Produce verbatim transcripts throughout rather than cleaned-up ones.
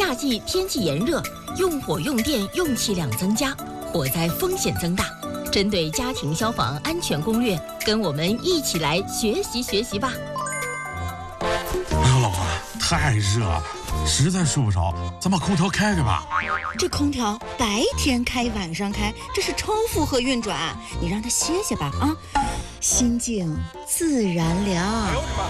夏季天气炎热，用火用电用气量增加，火灾风险增大。针对家庭消防安全攻略，跟我们一起来学习学习吧。 哎呦，老婆，太热了，实在睡不着，咱把空调开开吧。 这空调白天开晚上开，这是超负荷运转，你让它歇歇吧啊，心静自然凉。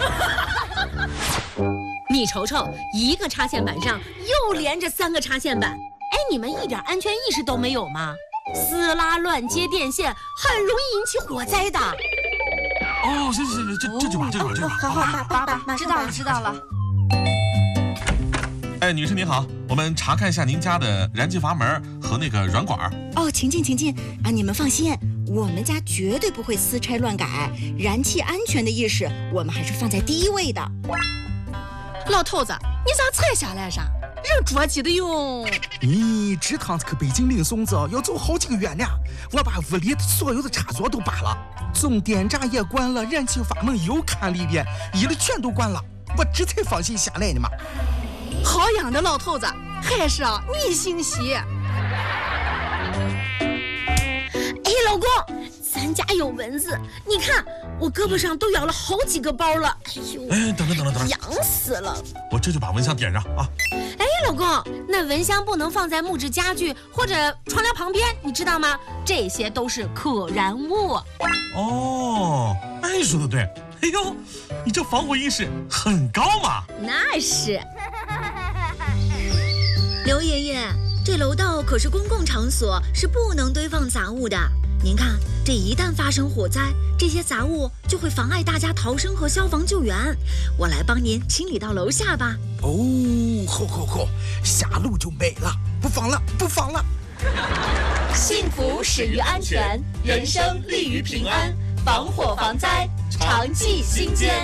你瞅瞅，一个插线板上又连着三个插线板，哎，你们一点安全意识都没有吗？撕拉乱接电线很容易引起火灾的。 哦，行行行，这这就把这就把这就把。 好好，马马马马知道了知道了。 哎，女士您好，我们查看一下您家的燃气阀门和那个软管。 哦，请进请进啊！你们放心，我们家绝对不会私拆乱改，燃气安全的意识我们还是放在第一位的。 老头子，你咋才下来噻？人着急的哟。 你这趟子去北京领孙子要走好几个月呢，我把屋里所有的插座都拔了，总电闸也关了，燃气阀门又看了一遍，一的全都关了，我这才放心下来呢嘛。 好样的，老头子，还是啊你心细。哎， 老公，咱家有蚊子，你看我胳膊上都咬了好几个包了。哎呦， 哎，等等等等等等， 痒死了！ 我这就把蚊香点上啊。 哎，老公，那蚊香不能放在木质家具或者窗帘旁边，你知道吗？这些都是可燃物。 哦，哎，说的对。哎呦，你这防火意识很高嘛。 那是。 刘爷爷，这楼道可是公共场所，是不能堆放杂物的。您看，这一旦发生火灾，这些杂物就会妨碍大家逃生和消防救援。我来帮您清理到楼下吧。 哦，好好好，下楼就没了，不放了，不放了。 幸福始于安全，人生立于平安，防火防灾，常记心间。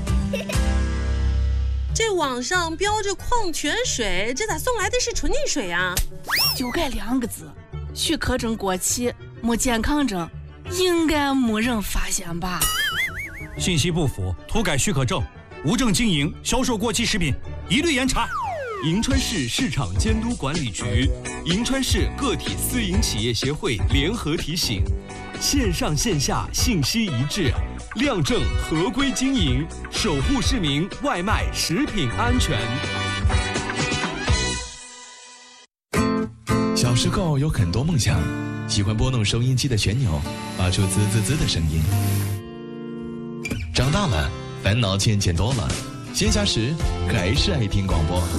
这网上标着矿泉水，这咋送来的是纯净水啊？ 就该两个字，许可证过期，没健康证，应该没人发现吧？ 信息不符，涂改许可证，无证经营、销售过期食品，一律严查。 银川市市场监督管理局、银川市个体私营企业协会联合提醒：线上线下信息一致，亮证合规经营，守护市民外卖食品安全。 小时候有很多梦想，喜欢拨弄收音机的旋钮，发出滋滋滋的声音。长大了，烦恼渐渐多了，闲暇时还是爱听广播。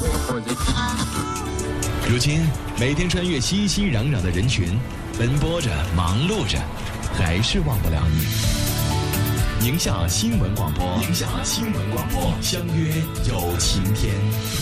如今每天穿越熙熙攘攘的人群，奔波着忙碌着，还是忘不了你。宁夏新闻广播，宁夏新闻广播，相约有晴天。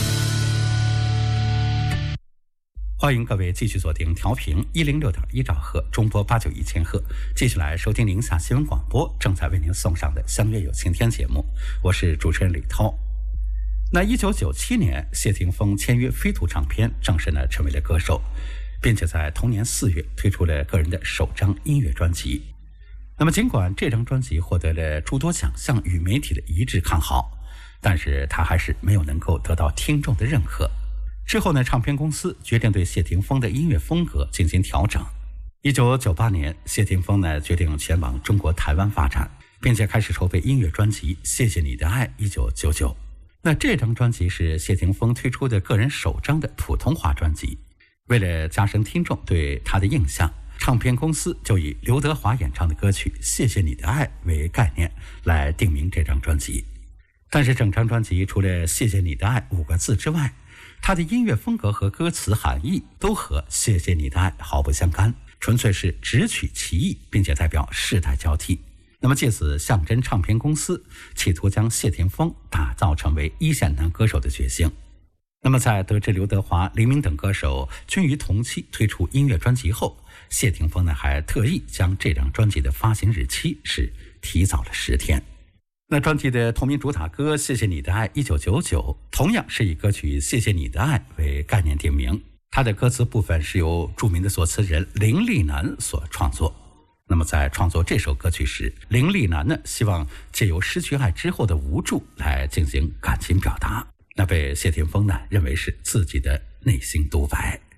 欢迎各位继续锁定调频一零六点一兆赫，中波八九一千赫，继续来收听宁夏新闻广播正在为您送上的相约有晴天节目，我是主持人李涛。那一九九七年，谢霆锋签约飞图唱片，正式呢成为了歌手，并且在同年四月推出了个人的首张音乐专辑。那么尽管这张专辑获得了诸多奖项与媒体的一致看好，但是他还是没有能够得到听众的认可。之后呢，唱片公司决定对谢霆锋的音乐风格进行调整。一九九八年，谢霆锋呢决定前往中国台湾发展，并且开始筹备音乐专辑《谢谢你的爱一九九九》。那这张专辑是谢霆锋推出的个人首张的普通话专辑。为了加深听众对他的印象，唱片公司就以刘德华演唱的歌曲《谢谢你的爱》为概念来定名这张专辑。但是整张专辑除了谢谢你的爱五个字之外，他的音乐风格和歌词含义都和谢谢你的爱毫不相干，纯粹是只取其意，并且代表世代交替。那么借此象征唱片公司企图将谢霆锋打造成为一线男歌手的决心。那么在得知刘德华、黎明等歌手均于同期推出音乐专辑后，谢霆锋呢还特意将这张专辑的发行日期是提早了十天。那专辑的同名主打歌《谢谢你的爱一九九九》同样是以歌曲《谢谢你的爱》为概念定名，它的歌词部分是由著名的作词人林立南所创作。那么在创作这首歌曲时，林立南呢希望借由失去爱之后的无助来进行感情表达。 那被谢霆锋呢认为是自己的内心独白。